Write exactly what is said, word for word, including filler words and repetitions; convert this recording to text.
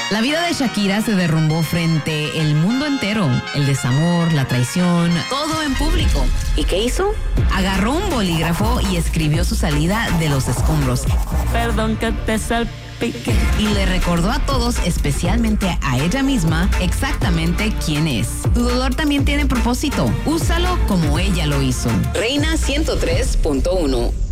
La vida de Shakira se derrumbó frente al mundo entero. El desamor, la traición, todo en público. ¿Y qué hizo? Agarró un bolígrafo y escribió su salida de los escombros. Perdón que te salpique. Y le recordó a todos, especialmente a ella misma, exactamente quién es. Tu dolor también tiene propósito. Úsalo como ella lo hizo. Reina ciento tres punto uno.